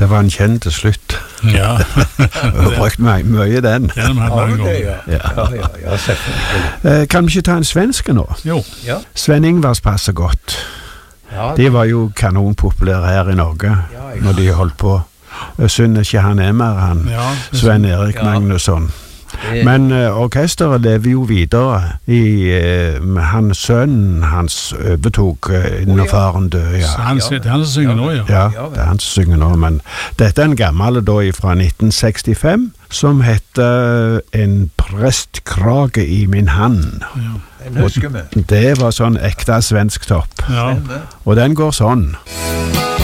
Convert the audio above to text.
Det var en kjent til slutt. Ja. Jeg har brukt mye den. Den har mange ganger. Ja, selvfølgelig. Kan vi ikke ta en svenske nå? Jo. Ja. Sven Ingvars passer godt. Ja, De var jo kanonpopulære her i Norge når de holdt på. Synd ikke han mer, han. Ja, Sven Erik Magnusson. Men orkesteret lever jo videre hans sønn hans overtok når faren døde, Så det er han som synger nå, ja. Ja, det er han som synger nå, men dette er en gammel da fra 1965 som heter En prestkrage i min hand. Den husker vi. Det var sånn ekte svensk topp. Ja. Og den går sånn.